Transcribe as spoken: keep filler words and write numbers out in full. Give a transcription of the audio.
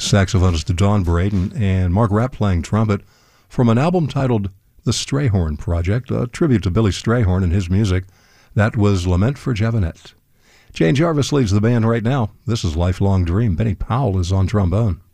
saxophonist Don Braden, and Mark Rapp playing trumpet from an album titled The Strayhorn Project, a tribute to Billy Strayhorn and his music. That was Lament for Javanette. Jane Jarvis leads the band right now. This is Lifelong Dream. Benny Powell is on trombone.